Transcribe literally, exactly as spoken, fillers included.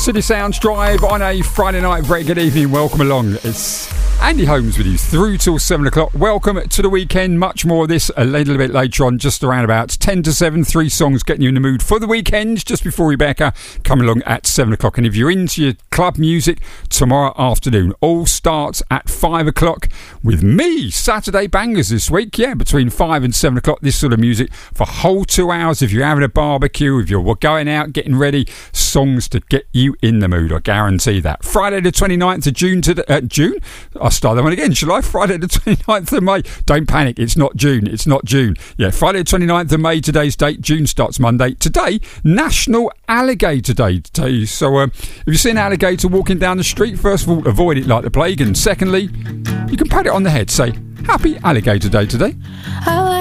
City Sounds Drive on a Friday night. Very good evening. Welcome along. It's Andy Holmes with you through till seven o'clock. Welcome to the weekend. Much more of this a little bit later on, just around about ten to seven. Three songs getting you in the mood for the weekend just before Rebecca coming along at seven o'clock. And if you're into your club music, tomorrow afternoon all starts at five o'clock with me. Saturday bangers this week. Yeah, between five and seven o'clock. This sort of music for whole two hours. If you're having a barbecue, if you're going out, getting ready, songs to get you in the mood. I guarantee that. Friday the twenty-ninth of June to the, uh, June. I'll start that one again, shall I? Friday the twenty-ninth of May. Don't panic, it's not June. It's not June. Yeah, Friday the twenty-ninth of May, today's date. June starts Monday. Today, National Alligator Day today. So um, if you see an alligator walking down the street, first of all, avoid it like the plague. And secondly, you can pat it on the head. Say, Happy Alligator Day today.